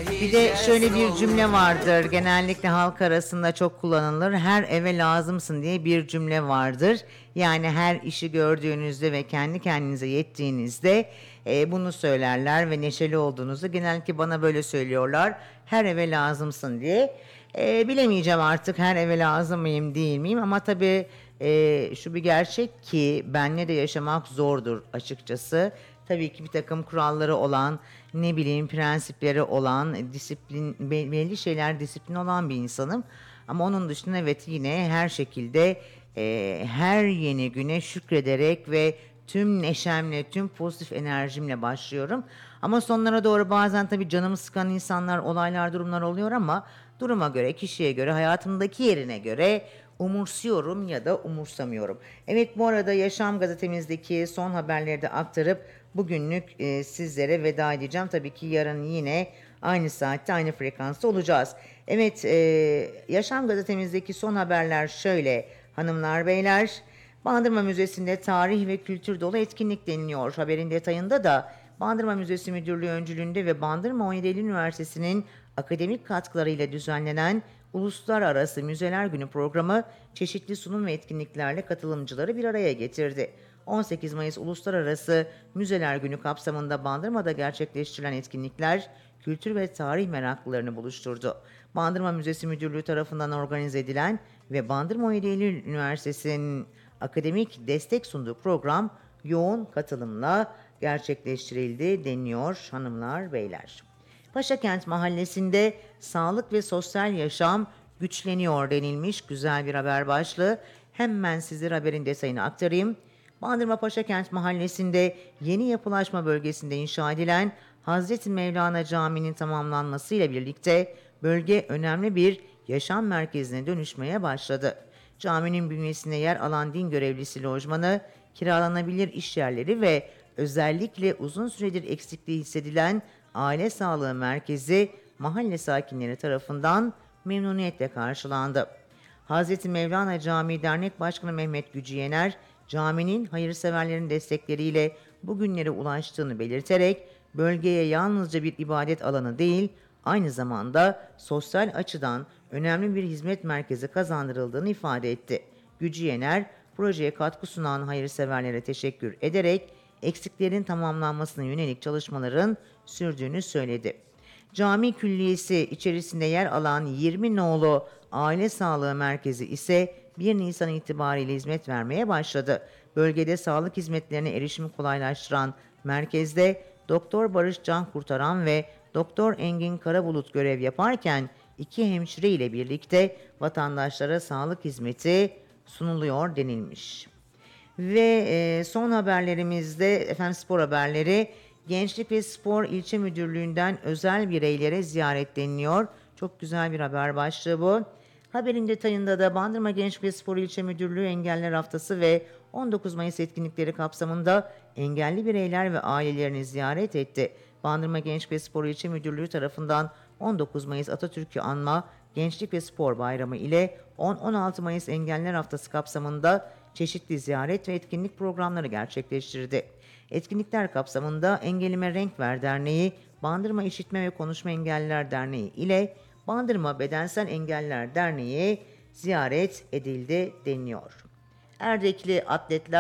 Bir de şöyle bir cümle vardır, genellikle halk arasında çok kullanılır. Her eve lazımsın diye bir cümle vardır. Yani her işi gördüğünüzde ve kendi kendinize yettiğinizde bunu söylerler ve neşeli olduğunuzda genellikle bana böyle söylüyorlar. Her eve lazımsın diye. Bilemeyeceğim artık her eve lazım mıyım değil miyim ama tabii şu bir gerçek ki benle de yaşamak zordur açıkçası. Tabii ki bir takım kuralları olan, ne bileyim prensipleri olan, disiplin, belli şeyler disiplin olan bir insanım. Ama onun dışında evet yine her şekilde her yeni güne şükrederek ve tüm neşemle, tüm pozitif enerjimle başlıyorum. Ama sonlara doğru bazen tabii canımı sıkan insanlar, olaylar, durumlar oluyor ama duruma göre, kişiye göre, hayatımdaki yerine göre umursuyorum ya da umursamıyorum. Evet, bu arada Yaşam gazetemizdeki son haberleri de aktarıp bugünlük sizlere veda edeceğim. Tabii ki yarın yine aynı saatte aynı frekansta olacağız. Evet, Yaşam gazetemizdeki son haberler şöyle hanımlar beyler. Bandırma Müzesi'nde tarih ve kültür dolu etkinlik deniliyor. Haberin detayında da Bandırma Müzesi Müdürlüğü öncülüğünde ve Bandırma 17 Eylül Üniversitesi'nin akademik katkılarıyla düzenlenen Uluslararası Müzeler Günü programı çeşitli sunum ve etkinliklerle katılımcıları bir araya getirdi. 18 Mayıs Uluslararası Müzeler Günü kapsamında Bandırma'da gerçekleştirilen etkinlikler kültür ve tarih meraklılarını buluşturdu. Bandırma Müzesi Müdürlüğü tarafından organize edilen ve Bandırma 17 Eylül Üniversitesi'nin akademik destek sunduğu program yoğun katılımla gerçekleştirildi deniyor hanımlar beyler. Paşakent Mahallesi'nde sağlık ve sosyal yaşam güçleniyor denilmiş güzel bir haber başlığı. Hemen sizlere haberin detayını aktarayım. Bandırma Paşakent Mahallesi'nde yeni yapılaşma bölgesinde inşa edilen Hazreti Mevlana Camii'nin tamamlanmasıyla birlikte bölge önemli bir yaşam merkezine dönüşmeye başladı. Caminin bünyesinde yer alan din görevlisi lojmanı, kiralanabilir iş yerleri ve özellikle uzun süredir eksikliği hissedilen aile sağlığı merkezi mahalle sakinleri tarafından memnuniyetle karşılandı. Hazreti Mevlana Camii Dernek Başkanı Mehmet Gücü Yener, caminin hayırseverlerin destekleriyle bugünlere ulaştığını belirterek bölgeye yalnızca bir ibadet alanı değil, aynı zamanda sosyal açıdan önemli bir hizmet merkezi kazandırıldığını ifade etti. Gücü Yener, projeye katkı sunan hayırseverlere teşekkür ederek eksiklerin tamamlanmasına yönelik çalışmaların sürdüğünü söyledi. Cami külliyesi içerisinde yer alan 20 nolu aile sağlığı merkezi ise 1 Nisan itibariyle hizmet vermeye başladı. Bölgede sağlık hizmetlerine erişimi kolaylaştıran merkezde Doktor Barış Can Kurtaran ve Doktor Engin Karabulut görev yaparken 2 hemşire ile birlikte vatandaşlara sağlık hizmeti sunuluyor denilmiş. Ve son haberlerimizde efendim spor haberleri. Gençlik ve Spor İlçe Müdürlüğü'nden özel bireylere ziyaret deniliyor. Çok güzel bir haber başlığı bu. Haberin detayında da Bandırma Gençlik ve Spor İlçe Müdürlüğü Engeller Haftası ve 19 Mayıs etkinlikleri kapsamında engelli bireyler ve ailelerini ziyaret etti. Bandırma Gençlik ve Spor İlçe Müdürlüğü tarafından 19 Mayıs Atatürk'ü anma Gençlik ve Spor Bayramı ile 10-16 Mayıs Engeller Haftası kapsamında çeşitli ziyaret ve etkinlik programları gerçekleştirdi. Etkinlikler kapsamında Engelime Renk Ver Derneği, Bandırma İşitme ve Konuşma Engelliler Derneği ile Bandırma Bedensel Engelliler Derneği ziyaret edildi deniliyor. Erdekli atletler